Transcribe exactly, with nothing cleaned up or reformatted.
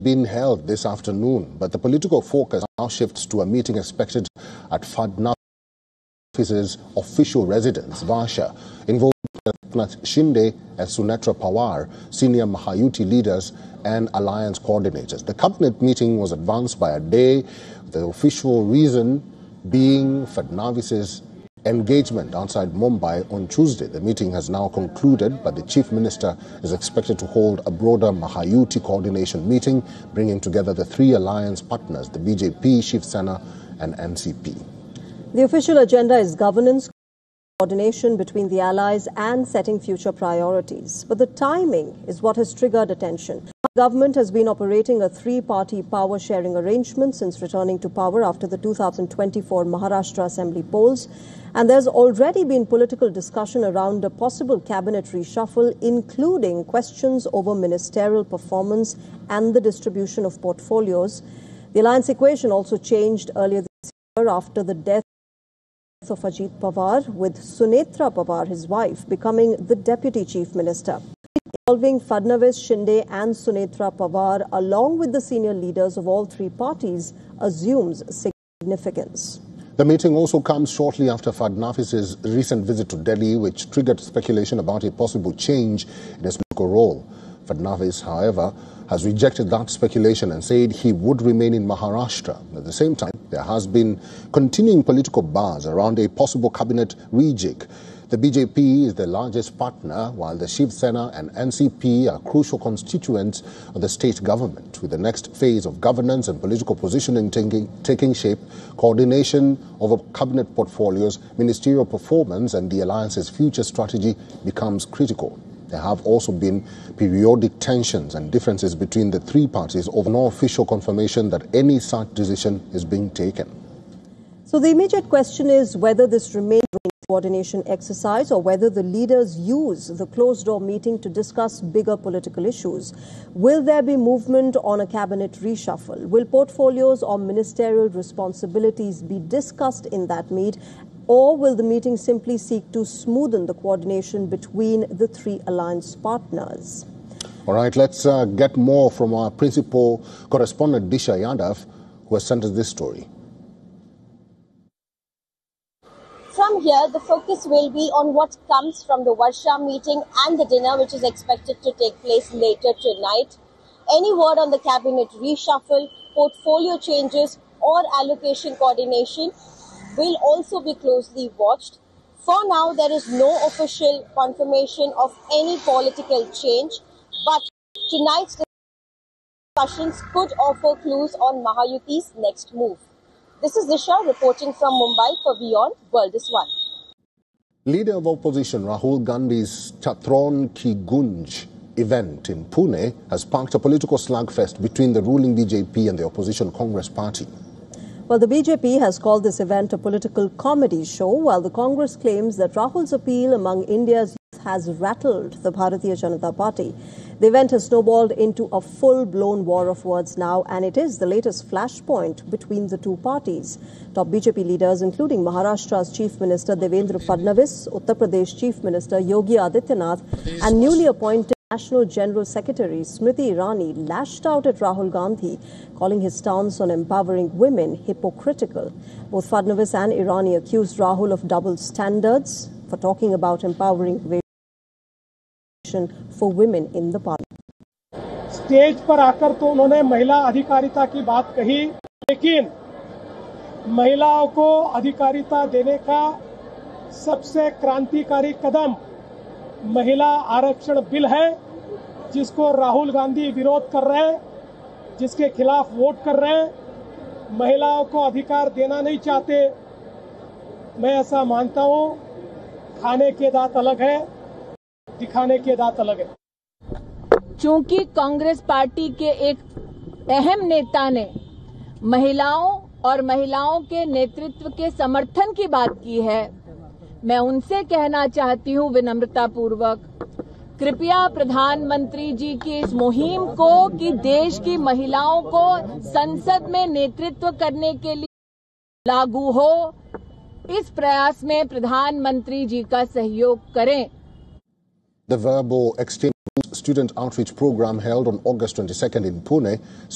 been held this afternoon, but the political focus now shifts to a meeting expected at Fadnavis's official residence, Varsha, involving Eknath Shinde and Sunetra Pawar, senior Mahayuti leaders and alliance coordinators. The cabinet meeting was advanced by a day, the official reason being Fadnavis's engagement outside Mumbai on Tuesday. The meeting has now concluded, but the chief minister is expected to hold a broader Mahayuti coordination meeting, bringing together the three alliance partners, the B J P, Shiv Sena and N C P. The official agenda is governance, coordination between the allies and setting future priorities. But the timing is what has triggered attention. The government has been operating a three-party power-sharing arrangement since returning to power after the two thousand twenty-four Maharashtra Assembly polls. And there's already been political discussion around a possible cabinet reshuffle, including questions over ministerial performance and the distribution of portfolios. The alliance equation also changed earlier this year after the death of Ajit Pawar, with Sunetra Pawar, his wife, becoming the deputy chief minister. Involving Fadnavis, Shinde and Sunetra Pawar, along with the senior leaders of all three parties, assumes significance. The meeting also comes shortly after Fadnavis's recent visit to Delhi, which triggered speculation about a possible change in his political role. Fadnavis, however, has rejected that speculation and said he would remain in Maharashtra. At the same time, there has been continuing political buzz around a possible cabinet rejig. The B J P is the largest partner, while the Shiv Sena and N C P are crucial constituents of the state government. With the next phase of governance and political positioning taking, taking shape, coordination over cabinet portfolios, ministerial performance and the alliance's future strategy becomes critical. There have also been periodic tensions and differences between the three parties over no official confirmation that any such decision is being taken. So the immediate question is whether this remains a coordination exercise or whether the leaders use the closed-door meeting to discuss bigger political issues. Will there be movement on a cabinet reshuffle? Will portfolios or ministerial responsibilities be discussed in that meet? Or will the meeting simply seek to smoothen the coordination between the three alliance partners? All right, let's uh, get more from our principal correspondent, Disha Yadav, who has sent us this story. From here, the focus will be on what comes from the Varsha meeting and the dinner, which is expected to take place later tonight. Any word on the cabinet reshuffle, portfolio changes or allocation coordination will also be closely watched. For now, there is no official confirmation of any political change, but tonight's discussions could offer clues on Mahayuti's next move. This is Disha reporting from Mumbai for Beyond World is One. Leader of opposition Rahul Gandhi's Chatron Ki Gunj event in Pune has sparked a political slugfest between the ruling B J P and the opposition Congress party. Well, the B J P has called this event a political comedy show, while the Congress claims that Rahul's appeal among India's youth has rattled the Bharatiya Janata Party. The event has snowballed into a full-blown war of words now, and it is the latest flashpoint between the two parties. Top B J P leaders, including Maharashtra's Chief Minister Devendra Fadnavis, Uttar Pradesh Chief Minister Yogi Adityanath, and newly appointed National General Secretary Smriti Irani, lashed out at Rahul Gandhi, calling his stance on empowering women hypocritical. Both Fadnavis and Irani accused Rahul of double standards for talking about empowering for women in the parliament. Stage पर आकर तो उन्होंने महिला अधिकारिता की बात कही, लेकिन महिलाओं को अधिकारिता देने का सबसे क्रांतिकारी कदम महिला आरक्षण बिल है, जिसको राहुल गांधी विरोध कर रहे हैं, जिसके खिलाफ वोट कर रहे हैं। महिलाओं को अधिकार देना नहीं चाहते। मैं ऐसा मानता हूं, खाने के दांत अलग है, दिखाने के दांत अलग है। चूंकि कांग्रेस पार्टी के एक अहम नेता ने महिलाओं और महिलाओं के नेतृत्व के समर्थन की बात की है, मैं उनसे कहना चाहती हूं विनम्रता पूर्वक, कृपया प्रधानमंत्री जी की इस मुहिम को कि देश की महिलाओं को संसद में नेतृत्व करने के लिए लागू हो, इस प्रयास में प्रधानमंत्री जी का सहयोग करें। The Verbal Exchange Student Outreach Program held on August twenty-second in Pune